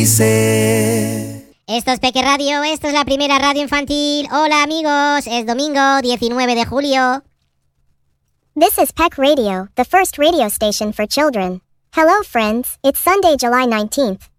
dice. Esto es Peque Radio, esto es la primera radio infantil. Hola amigos, es domingo 19 de julio. This is Peck Radio, the first radio station for children. Hello friends, it's Sunday, July 19th.